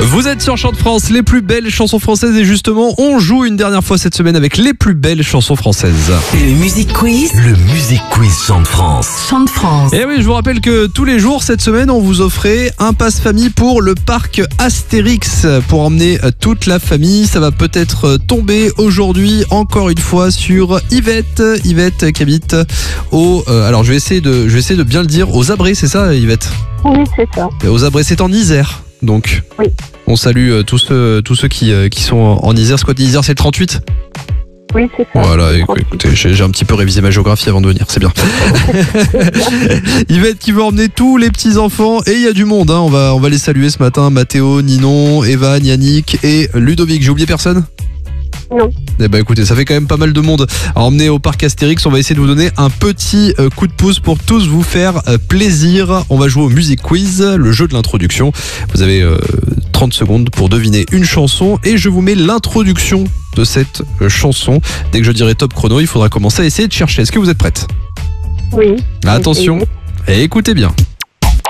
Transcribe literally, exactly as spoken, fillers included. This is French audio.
Vous êtes sur Chant de France, les plus belles chansons françaises et justement, on joue une dernière fois cette semaine avec les plus belles chansons françaises. Le Music Quiz. Le Music Quiz Chant de France. Chant de France. Et oui, je vous rappelle que tous les jours cette semaine, on vous offrait un passe famille pour le parc Astérix pour emmener toute la famille. Ça va peut-être tomber aujourd'hui encore une fois sur Yvette, Yvette qui habite au. Euh, alors je vais essayer de, je vais essayer de bien le dire, aux Abrets, c'est ça, Yvette? Oui, c'est ça. Et aux Abrets, c'est en Isère. Donc, oui. On salue euh, tous ceux, tous ceux qui, euh, qui sont en Isère. Ce côté Isère, c'est le trente-huit? Oui, c'est ça. Voilà, écoutez, j'ai, j'ai un petit peu révisé ma géographie avant de venir, c'est bien. Yvette qui veut emmener tous les petits-enfants et il y a du monde. Hein. On va, on va les saluer ce matin. Mathéo, Ninon, Evan, Yannick et Ludovic. J'ai oublié personne? Non. Eh ben écoutez, ça fait quand même pas mal de monde à emmener au parc Astérix. On va essayer de vous donner un petit euh, coup de pouce pour tous vous faire euh, plaisir. On va jouer au Music Quiz, le jeu de l'introduction. Vous avez euh, trente secondes pour deviner une chanson et je vous mets l'introduction de cette euh, chanson. Dès que je dirai top chrono, il faudra commencer à essayer de chercher. Est-ce que vous êtes prête? Oui. Attention, et écoutez bien.